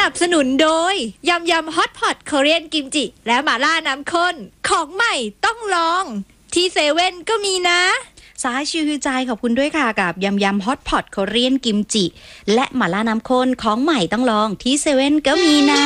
นับสนุนโดยยำยำฮอตพอตเกาหลีกิมจิและหม่าล่าน้ำข้นของใหม่ต้องลองที่เซเว่นก็มีนะสายชิวฮือใจขอบคุณด้วยค่ะกับยำยำฮอตพอตเกาหลีกิมจิและหม่าล่าน้ำข้นของใหม่ต้องลองที่เซเว่นก็มีนะ